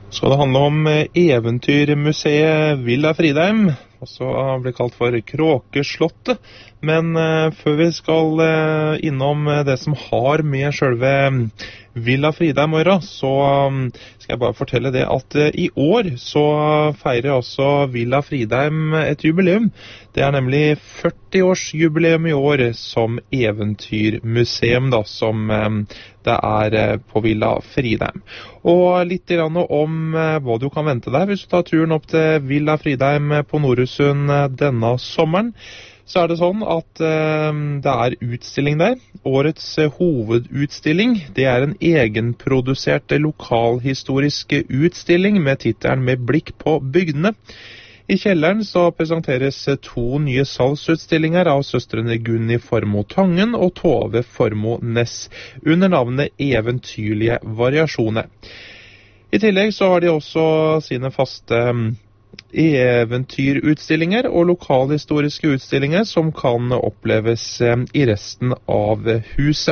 Skal det handle om eventyrmuseet Villa Fridheim, også blir kalt for Kråkeslottet. Men før vi skal innom det som har med selve Villa Fridheim å gjøre, så skal jeg bare fortelle det at i år så feirer også Villa Fridheim et jubileum. Det er nemlig 40-årsjubileum i år som eventyrmuseum da, som det er på Villa Fridheim. Og litt grann om hva du kan vente deg hvis du tar turen opp til Villa Fridheim på Noresund denne sommeren. Så er det sånn at det er utstilling der. Årets hovedutstilling, det er en egenprodusert lokalhistorisk utstilling med titelen Med blikk på bygdene. I kjelleren så presenteres 2 nye salgsutstillinger av søstrene Gunni Formoe Tangen og Tove Formoe Næss under navnet Eventyrlige variasjoner. I tillegg så har de også sine faste eventyrutstillinger og lokalhistoriske utstillinger som kan oppleves i resten av huset.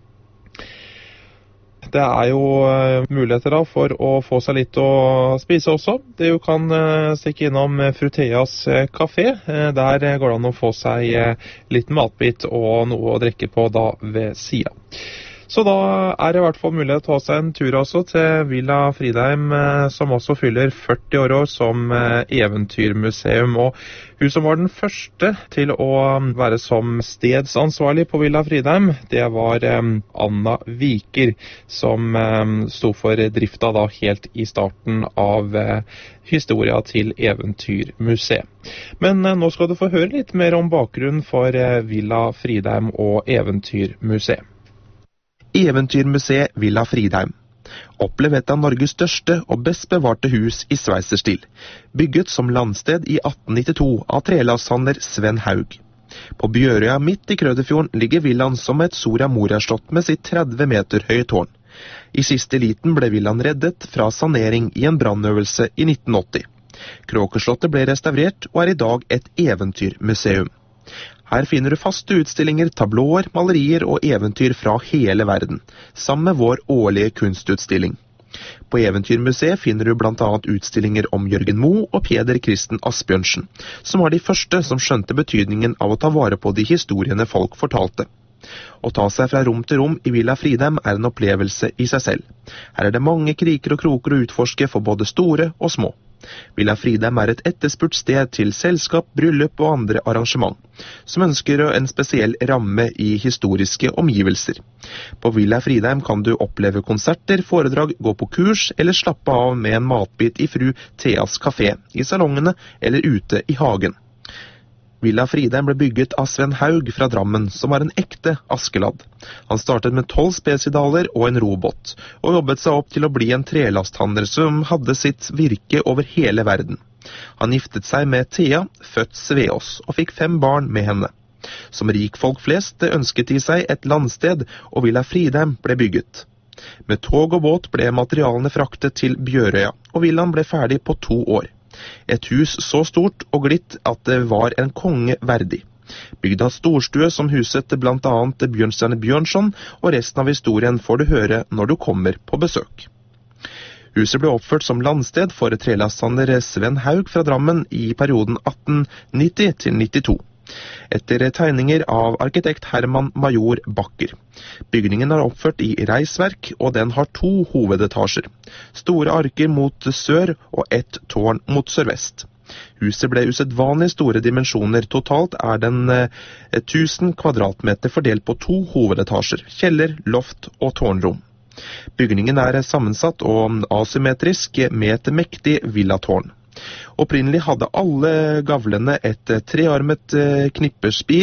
Det er jo muligheter da for å få seg litt å spise også. Du kan stikke innom Fruteas kafé. Der går det an å få seg litt matbit og noe å drikke på da ved siden. Så da er det i hvert fall mulighet til å ta seg en tur også til Villa Fridheim, som også fyller 40 år som eventyrmuseum. Og hun som var den første til å være som stedsansvarlig på Villa Fridheim, det var Anna Viker, som sto for drifta da helt i starten av historia til eventyrmuseet. Men nå skal du få høre litt mer om bakgrunnen for Villa Fridheim og eventyrmuseet. Eventyrmuseet Villa Fridheim. Opplev et av Norges største og best bevarte hus i sveiserstil, bygget som landsted i 1892 av trelasthandler Sven Haug. På Bjørøya midt i Krødefjorden ligger villaen som et Soria Moria-slott med sitt 30 meter høye tårn. I siste liten ble villaen reddet fra sanering i en brannøvelse i 1980. Kråkeslottet ble restaurert og er i dag et eventyrmuseum. Her finner du faste utstillinger, tablåer, malerier og eventyr fra hele verden, sammen med vår årlige kunstutstilling. På Eventyrmuseet finner du blant annet utstillinger om Jørgen Moe og Peder Kristen Asbjørnsen, som var de første som skjønte betydningen av å ta vare på de historiene folk fortalte. Å ta seg fra rom til rom i Villa Fridheim er en opplevelse i seg selv. Her er det mange kriker og kroker å utforske for både store og små. Villa Fridheim er et etterspurt sted til selskap, bryllup og andre arrangement, som ønsker en spesiell ramme i historiske omgivelser. På Villa Fridheim kan du oppleve konserter, foredrag, gå på kurs eller slappe av med en matbit i fru Theas kafé, i salongene eller ute i hagen. Villa Fridheim ble bygget av Sven Haug fra Drammen, som var en ekte Askeladd. Han startet med 12 spesidaler og en robot, og jobbet seg opp til å bli en trelasthandler som hadde sitt virke over hele verden. Han giftet seg med Thea, født Sveås, og fikk 5 barn med henne. Som rikfolk flest ønsket de seg et landsted, og Villa Fridheim ble bygget. Med tog og båt ble materialene fraktet til Bjørøya, og villaen ble ferdig på 2 år. Et hus så stort og glitt at det var en konge verdig. Bygd av storstue som huset blant annet Bjørnstjerne Bjørnson, og resten av historien får du høre når du kommer på besøk. Huset ble oppført som landsted for trelasthandler Sven Haug fra Drammen i perioden 1890 til 92. Etter tegninger av arkitekt Herman Major Bakker. Bygningen er oppført i reisverk, og den har 2 hovedetasjer. Store arker mot sør og ett tårn mot sørvest. Huset ble usedvanlig store dimensjoner. Totalt er den 1000 kvadratmeter fordelt på 2 hovedetasjer, kjeller, loft og tårnrom. Bygningen er sammensatt og asymmetrisk med et mektig villatårn. Opprinnelig hadde alle gavlene et trearmet knipperspir